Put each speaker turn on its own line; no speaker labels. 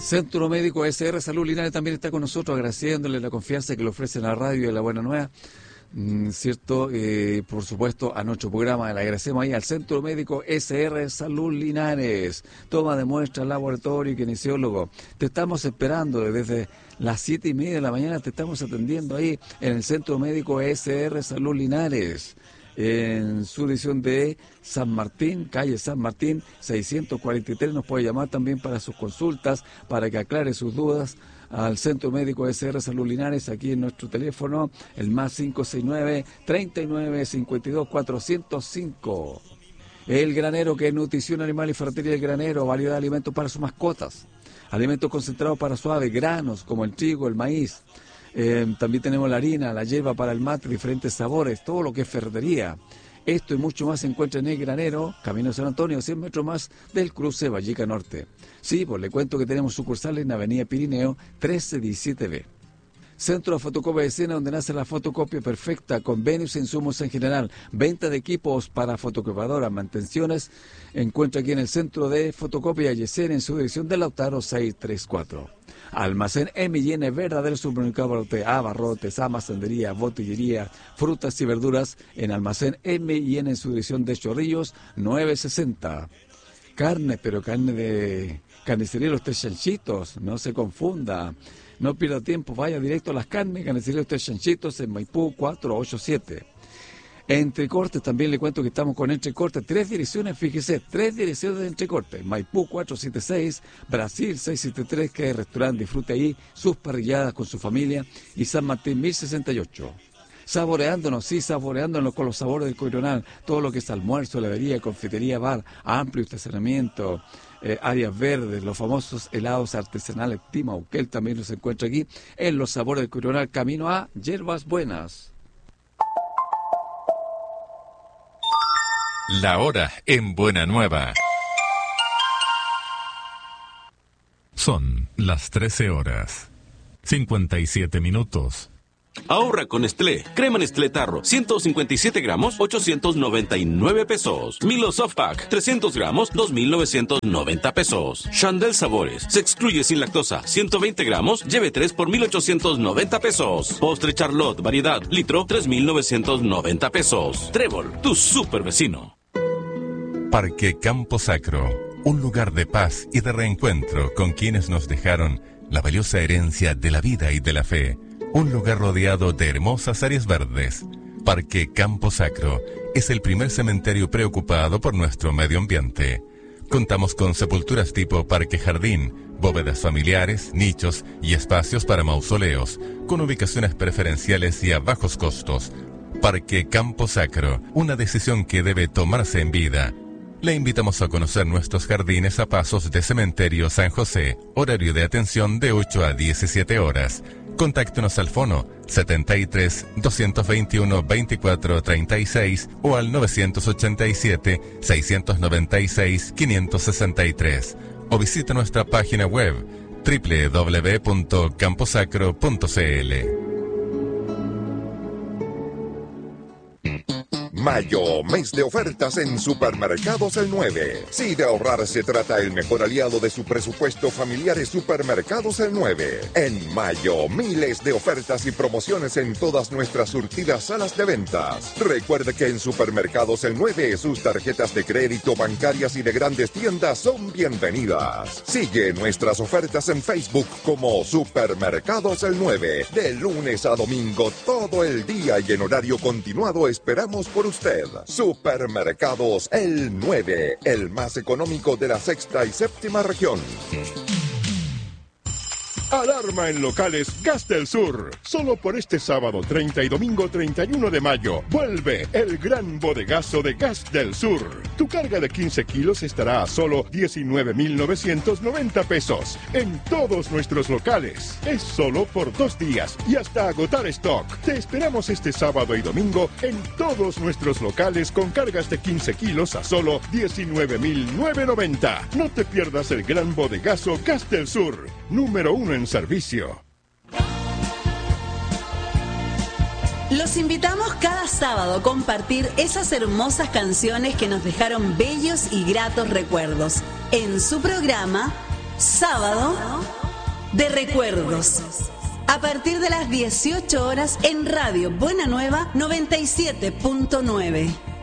Centro Médico SR Salud Linares también está con nosotros, agradeciéndole la confianza que le ofrece la radio y la buena nueva. ¿Cierto? Por supuesto, a nuestro programa le agradecemos ahí al Centro Médico SR Salud Linares. Toma de muestra, laboratorio y kinesiólogo. Te estamos esperando desde las 7:30 de la mañana, te estamos atendiendo ahí en el Centro Médico SR Salud Linares. En su edición de San Martín, calle San Martín, 643, nos puede llamar también para sus consultas, para que aclare sus dudas al Centro Médico SR Salud Linares, aquí en nuestro teléfono, el más 569-3952-405. El Granero, que es nutrición animal y ferretería del Granero, variedad de alimentos para sus mascotas, alimentos concentrados para su ave, granos como el trigo, el maíz. También tenemos la harina, la hierba para el mate, diferentes sabores, todo lo que es ferretería. Esto y mucho más se encuentra en el Granero, Camino San Antonio, 100 metros más del cruce Vallica Norte. Sí, pues le cuento que tenemos sucursales en Avenida Pirineo, 1317B. Centro de Fotocopia de Escena, donde nace la fotocopia perfecta, convenios e insumos en general, venta de equipos para fotocopiadoras, mantenciones. Encuentra aquí en el Centro de Fotocopia y Escena, en su dirección de Lautaro 634. Almacén M&N, verdadero supermercado de abarrotes, almacenería, botillería, frutas y verduras, en Almacén M&N, en su dirección de Chorrillos 960. Carne, pero carne de carnicería Los Tres Chanchitos, no se confunda. No pierda tiempo, vaya directo a las carnes, carnicería Los Tres Chanchitos en Maipú 487. Entrecortes, también le cuento que estamos con Entrecortes, 3 direcciones, fíjese, 3 direcciones de Entrecortes, Maipú 476, Brasil 673, que es el restaurante, disfrute ahí sus parrilladas con su familia, y San Martín 1068. Saboreándonos, sí, saboreándonos con los sabores del Coronal, todo lo que es almuerzo, heladería, confitería, bar, amplio estacionamiento, áreas verdes, los famosos helados artesanales Timauquel también los encuentra aquí, en los sabores del Coronal, camino a Hierbas Buenas.
La hora en Buena Nueva. Son las 13 horas, 57 minutos.
Ahorra con Nestlé. Crema Nestlé Tarro, 157 gramos, 899 pesos. Milo Soft Pack, 300 gramos, 2,990 pesos. Chandel Sabores, se excluye sin lactosa, 120 gramos, lleve 3 por 1,890 pesos. Postre Charlotte, variedad, litro, 3,990 pesos. Trébol, tu super vecino.
Parque Campo Sacro, un lugar de paz y de reencuentro con quienes nos dejaron la valiosa herencia de la vida y de la fe. Un lugar rodeado de hermosas áreas verdes. Parque Campo Sacro es el primer cementerio preocupado por nuestro medio ambiente. Contamos con sepulturas tipo parque jardín, bóvedas familiares, nichos y espacios para mausoleos, con ubicaciones preferenciales y a bajos costos. Parque Campo Sacro, una decisión que debe tomarse en vida. Le invitamos a conocer nuestros jardines a pasos de Cementerio San José, horario de atención de 8 a 17 horas. Contáctenos al fono 73 221 24 36 o al 987 696 563 o visita nuestra página web www.camposacro.cl.
Mayo, mes de ofertas en Supermercados El 9. Si de ahorrar se trata, el mejor aliado de su presupuesto familiar es Supermercados El 9. En mayo, miles de ofertas y promociones en todas nuestras surtidas salas de ventas. Recuerde que en Supermercados El 9 sus tarjetas de crédito, bancarias y de grandes tiendas son bienvenidas. Sigue nuestras ofertas en Facebook como Supermercados El 9. De lunes a domingo, todo el día y en horario continuado esperamos por usted. Supermercados El 9, el más económico de la sexta y séptima región.
Alarma en locales Gas del Sur. Solo por este sábado 30 y domingo 31 de mayo vuelve el gran bodegazo de Gas del Sur. Tu carga de 15 kilos estará a solo 19,990 pesos en todos nuestros locales. Es solo por 2 días y hasta agotar stock. Te esperamos este sábado y domingo en todos nuestros locales con cargas de 15 kilos a solo 19,990. No te pierdas el gran bodegazo Gas del Sur, número 1 en servicio.
Los invitamos cada sábado a compartir esas hermosas canciones que nos dejaron bellos y gratos recuerdos en su programa Sábado de Recuerdos. A partir de las 18 horas en Radio Buena Nueva 97.9.